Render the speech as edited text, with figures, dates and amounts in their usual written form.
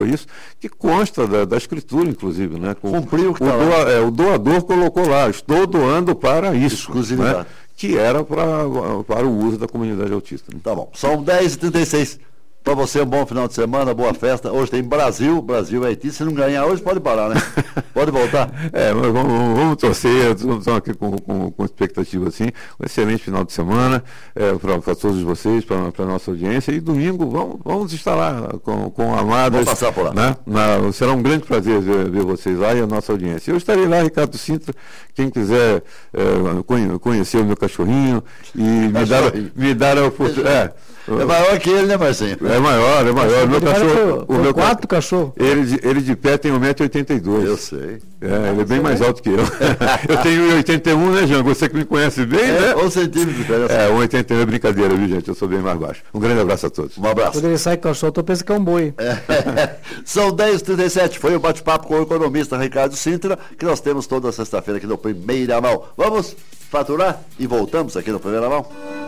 isso, que consta da escritura, inclusive, né? Cumpriu o que o doador colocou lá, estou doando para isso. Exclusividade. Né? Que era para o uso da comunidade autista. Né? Tá bom, são 10h36. Para você, um bom final de semana, boa festa. Hoje tem Brasil e Haiti. Se não ganhar hoje, pode parar, né? Pode voltar. Mas vamos torcer, estamos aqui com expectativa assim. Um excelente final de semana para todos vocês, para a nossa audiência. E domingo vamos estar lá com Amadas. Vamos passar por lá. Né? Será um grande prazer ver vocês lá e a nossa audiência. Eu estarei lá, Ricardo Sintra. Quem quiser conhecer o meu cachorrinho e me dar a oportunidade. É maior que ele, né, Marcinho? É maior. Meu cachorro. O meu quarto cachorro. Ele de pé tem 1,82 m. Eu sei. Ele é bem mais alto que eu. Eu tenho 1,81 m, né, Jean? Você que me conhece bem, né? 1 centímetro de diferença. 1,81 é brincadeira, viu, gente? Eu sou bem mais baixo. Um grande abraço a todos. Um abraço. Quando ele sai com o cachorro, eu penso que é um boi. São 10h37. Foi o bate-papo com o economista Ricardo Sintra, que nós temos toda sexta-feira aqui no Primeira Mão. Vamos faturar e voltamos aqui no Primeira Mão?